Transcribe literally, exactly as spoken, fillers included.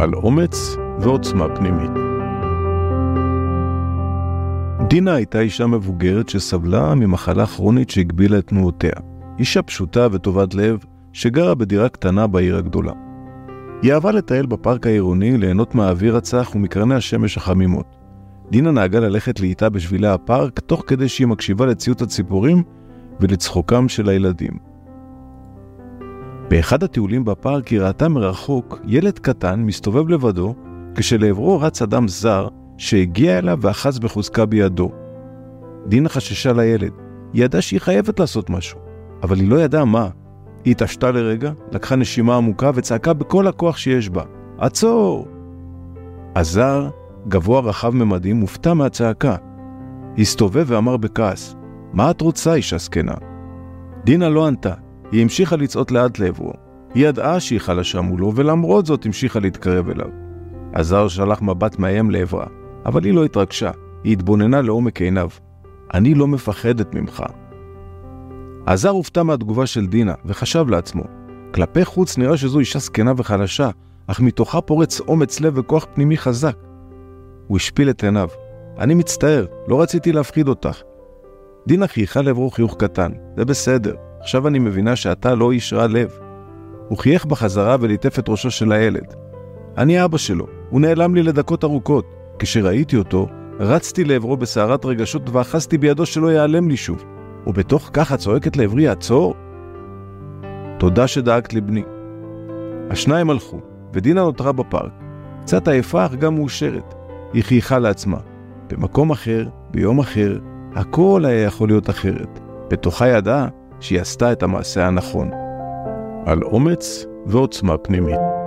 על אומץ ועוצמה פנימית. דינה הייתה אישה מבוגרת שסבלה ממחלה כרונית שהגבילה את תנועותיה. אישה פשוטה וטובת לב שגרה בדירה קטנה בעיר הגדולה. היא אהבה לטייל בפארק העירוני, ליהנות מהאוויר הצח ומקרני השמש החמימות. דינה נהגה ללכת לאיתה בשבילי הפארק, תוך כדי שהיא מקשיבה לציוט הציפורים ולצחוקם של הילדים. באחד הטיולים בפארק היא ראתה מרחוק ילד קטן מסתובב לבדו, כשלעברו רץ אדם זר שהגיע אליו ואחז בחוזקה בידו. דינה חששה לילד. היא ידעה שהיא חייבת לעשות משהו, אבל היא לא ידעה מה. היא התעשתה לרגע, לקחה נשימה עמוקה וצעקה בכל הכוח שיש בה. עצור! הזר, גבוה רחב ממדים, מופתע מהצעקה. הסתובב ואמר בכעס, מה את רוצה, אישה זקנה? דינה לא ענתה. היא המשיכה לצעות לאט לעברו. היא ידעה שהיא חלשה מולו, ולמרות זאת המשיכה להתקרב אליו. הזר שלח מבט מאיים לעברה, אבל היא לא התרגשה. היא התבוננה לעומק עיניו. אני לא מפחדת ממך. הזר הופתע מהתגובה של דינה, וחשב לעצמו. כלפי חוץ נראה שזו אישה זקנה וחלשה, אך מתוכה פורץ אומץ לב וכוח פנימי חזק. הוא השפיל את עיניו. אני מצטער, לא רציתי להפחיד אותך. דינה חייכה לעברו חיוך קטן. זה בסדר. עכשיו אני מבינה שאתה לא איש רע לב. הוא חייך בחזרה וליטף את ראשו של הילד. אני אבא שלו. הוא נעלם לי לדקות ארוכות. כשראיתי אותו, רצתי לעברו בסערת רגשות ואחזתי בידו שלא ייעלם לי שוב. ובתוך ככה צועקת לעברי, עצור. תודה שדאגת לבני. השניים הלכו, ודינה נותרה בפארק. קצת עייפה אך גם מאושרת. היא חייכה לעצמה. במקום אחר, ביום אחר, הכל היה יכול להיות אחרת. בתוכה ידעה שהיא עשתה את המעשה הנכון. על אומץ ועוצמה פנימית.